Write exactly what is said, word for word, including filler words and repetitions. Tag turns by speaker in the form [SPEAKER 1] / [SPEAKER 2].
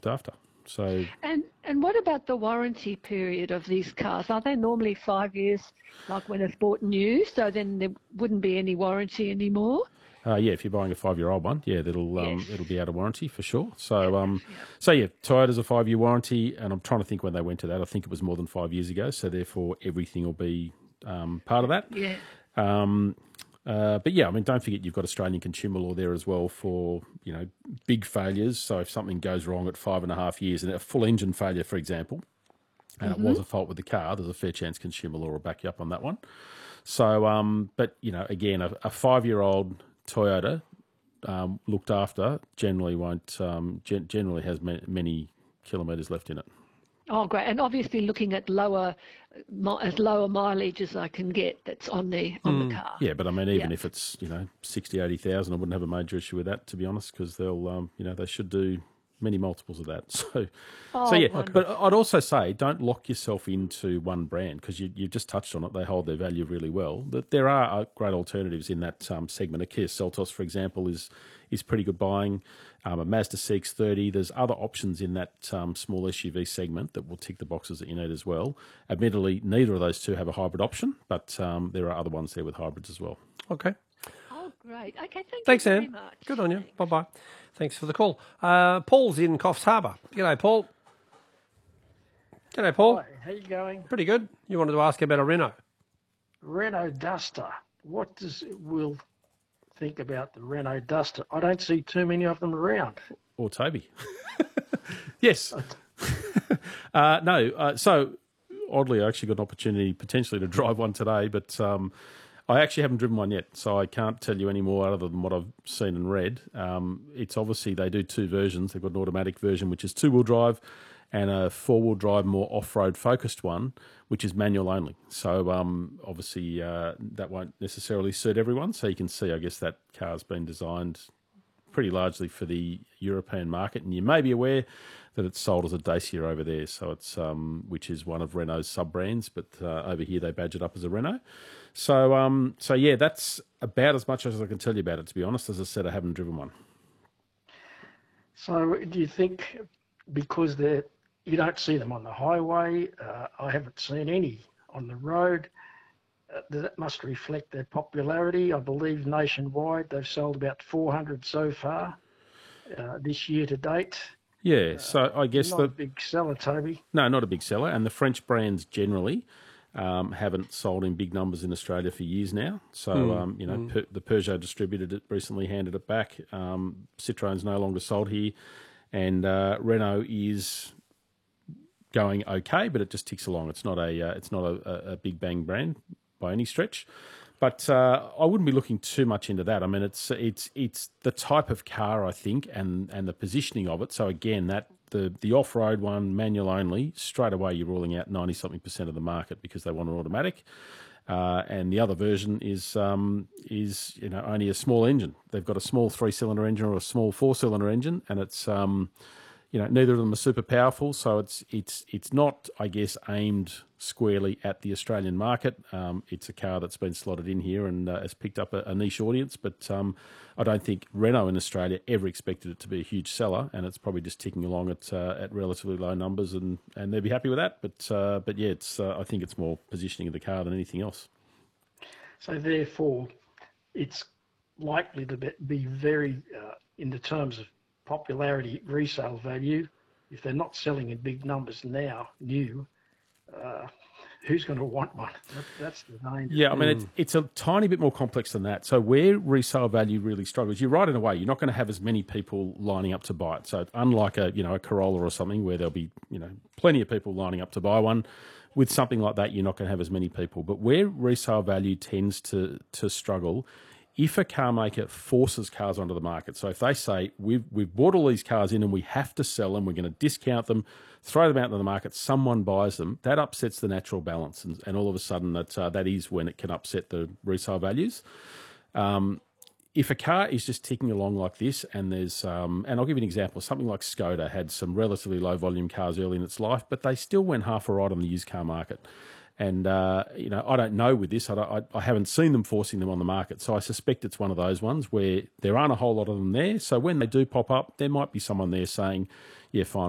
[SPEAKER 1] looked after. So,
[SPEAKER 2] And and what about the warranty period of these cars? Are they normally five years, like when it's bought new? So then there wouldn't be any warranty anymore.
[SPEAKER 1] uh, yeah, if you're buying a five-year-old one, yeah, that'll
[SPEAKER 2] Yes.
[SPEAKER 1] um, it'll be out of warranty for sure. So,
[SPEAKER 2] Yep,
[SPEAKER 1] um,
[SPEAKER 2] yep.
[SPEAKER 1] so yeah, Toyota's a five-year warranty, and I'm trying to think when they went to that. I think it was more than five years ago. So therefore, everything will be um, part of that.
[SPEAKER 2] Yeah.
[SPEAKER 1] Um, uh, but yeah, I mean, don't forget you've got Australian consumer law there as well for, you know, big failures. So if something goes wrong at five and a half years, and a full engine failure, for example, and
[SPEAKER 2] Mm-hmm.
[SPEAKER 1] it was a fault with the car, there's a fair chance consumer law will back you up on that one. So, um, but you know, again, a, a five-year-old Toyota um, looked after generally won't um, gen- generally has ma- many kilometres left in it.
[SPEAKER 2] Oh, great. And obviously looking at lower, mi- as lower mileage as I can get that's on the on the car.
[SPEAKER 1] Yeah, but I mean, even
[SPEAKER 2] Yeah.
[SPEAKER 1] if it's, you know, sixty, eighty thousand, I wouldn't have a major issue with that, to be honest, because they'll, um, you know, they should do many multiples of that. So,
[SPEAKER 2] Oh,
[SPEAKER 1] so yeah,
[SPEAKER 2] wonderful.
[SPEAKER 1] but I'd also say don't lock yourself into one brand because you, you've just touched on it. They hold their value really well. That there are uh, great alternatives in that um, segment. A Kia Seltos, for example, is is pretty good buying. Um, a Mazda C X thirty. There's other options in that um, small S U V segment that will tick the boxes that you need as well. Admittedly, neither of those two have a hybrid option, but um, there are other ones there with hybrids as well.
[SPEAKER 3] Okay.
[SPEAKER 2] Oh, great. Okay, thank
[SPEAKER 3] Thanks,
[SPEAKER 2] you very
[SPEAKER 3] Anne.
[SPEAKER 2] much.
[SPEAKER 3] Good on you. Bye-bye. Thanks for the call. Uh, Paul's in Coffs Harbour. G'day, Paul. G'day, Paul.
[SPEAKER 4] Hi, how you going?
[SPEAKER 3] Pretty good. You wanted to ask about a Renault.
[SPEAKER 4] Renault Duster. What does Will think about the Renault Duster? I don't see too many of them around.
[SPEAKER 1] Or Toby. Yes. uh, no. Uh, so, oddly, I actually got an opportunity potentially to drive one today, but um, I actually haven't driven one yet, so I can't tell you any more other than what I've seen and read. Um, it's obviously they do two versions. They've got an automatic version, which is two-wheel drive, and a four-wheel drive, more off-road focused one, which is manual only. So um, obviously uh, that won't necessarily suit everyone. So you can see, I guess, that car's been designed pretty largely for the European market, and you may be aware that it's sold as a Dacia over there. So it's um, which is one of Renault's sub-brands, but uh, over here they badge it up as a Renault. So um, so yeah, that's about as much as I can tell you about it. To be honest, as I said, I haven't driven one.
[SPEAKER 4] So do you think because they're you don't see them on the highway, uh, I haven't seen any on the road, uh, that must reflect their popularity? I believe nationwide they've sold about four hundred so far uh, this year to date.
[SPEAKER 1] Yeah, so I guess
[SPEAKER 4] Not
[SPEAKER 1] the
[SPEAKER 4] a big seller, Toby.
[SPEAKER 1] no, not a big seller, and the French brands generally um, haven't sold in big numbers in Australia for years now. So
[SPEAKER 3] Mm,
[SPEAKER 1] um, you know,
[SPEAKER 3] mm.
[SPEAKER 1] per, the Peugeot distributed it recently, handed it back. Um, Citroen's no longer sold here, and uh, Renault is going okay, but it just ticks along. It's not a uh, it's not a, a big bang brand by any stretch. But uh, I wouldn't be looking too much into that. I mean, it's it's it's the type of car, I think, and, and the positioning of it. So again, that the the off road one, manual only, straight away you're ruling out ninety something percent of the market because they want an automatic. Uh, and the other version is um, is you know only a small engine. They've got a small three cylinder engine or a small four cylinder engine, and it's um, you know neither of them are super powerful. So it's it's it's not, I guess, aimed squarely at the Australian market. Um, it's a car that's been slotted in here and uh, has picked up a, a niche audience, but um, I don't think Renault in Australia ever expected it to be a huge seller, and it's probably just ticking along at uh, at relatively low numbers, and, and they'd be happy with that. But uh, but yeah, it's uh, I think it's more positioning of the car than anything else.
[SPEAKER 4] So therefore, it's likely to be- be very, uh, in the terms of popularity, resale value. If they're not selling in big numbers now, new, uh, who's going to want one? That, that's the danger.
[SPEAKER 1] Yeah, I mean, it's, it's a tiny bit more complex than that. So where resale value really struggles, you're right in a way, you're not going to have as many people lining up to buy it. So unlike a, you know, a Corolla or something where there'll be, you know, plenty of people lining up to buy one, with something like that, you're not going to have as many people. But where resale value tends to to struggle, if a car maker forces cars onto the market, so if they say, we've, we've bought all these cars in and we have to sell them, we're going to discount them, throw them out into the market, someone buys them, that upsets the natural balance. And, and all of a sudden, that, uh, that is when it can upset the resale values. Um, if a car is just ticking along like this, and there's, um, and I'll give you an example, something like Skoda had some relatively low volume cars early in its life, but they still went half a ride on the used car market. And, uh, you know, I don't know with this, I, don't, I, I haven't seen them forcing them on the market. So I suspect it's one of those ones where there aren't a whole lot of them there. So when they do pop up, there might be someone there saying, yeah, fine,